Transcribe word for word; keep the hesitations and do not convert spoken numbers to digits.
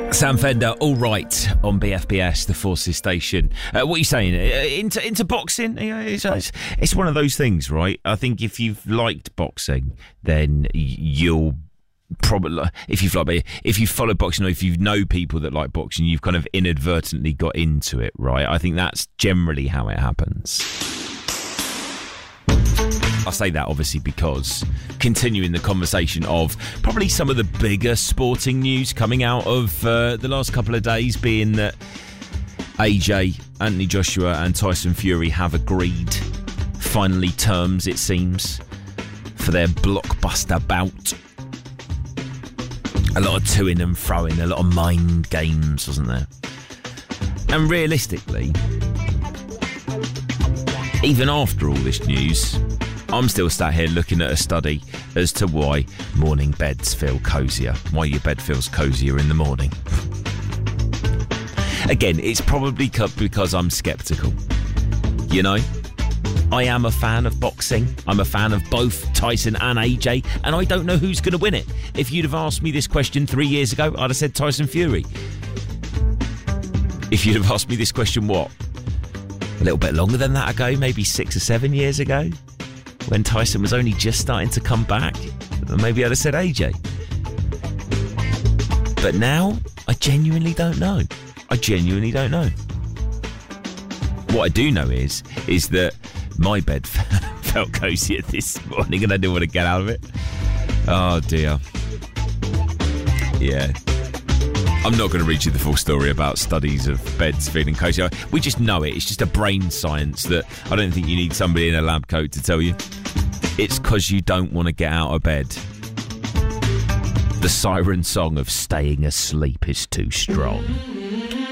Sam Fender, All Right, on B F B S, the Forces station. Uh, what are you saying? Uh, into into boxing? You know, it's, it's, it's one of those things, right? I think if you've liked boxing, then you'll probably, if you've like, if you follow boxing or if you know people that like boxing, you've kind of inadvertently got into it, right? I think that's generally how it happens. I say that obviously because continuing the conversation of probably some of the bigger sporting news coming out of uh, the last couple of days being that A J, Anthony Joshua and Tyson Fury have agreed, finally terms it seems, for their blockbuster bout. A lot of to-ing and throwing, a lot of mind games, wasn't there? And realistically, even after all this news, I'm still sat here looking at a study as to why morning beds feel cosier, why your bed feels cosier in the morning. Again, it's probably because I'm sceptical. You know, I am a fan of boxing. I'm a fan of both Tyson and A J, and I don't know who's going to win it. If you'd have asked me this question three years ago, I'd have said Tyson Fury. If you'd have asked me this question, what? A little bit longer than that ago, maybe six or seven years ago, when Tyson was only just starting to come back, maybe I'd have said A J. But now, I genuinely don't know. I genuinely don't know. What I do know is, is that my bed felt cosier this morning and I didn't want to get out of it. Oh dear. Yeah. I'm not going to read you the full story about studies of beds feeling cosier. We just know it. It's just a brain science that I don't think you need somebody in a lab coat to tell you. It's because you don't want to get out of bed. The siren song of staying asleep is too strong.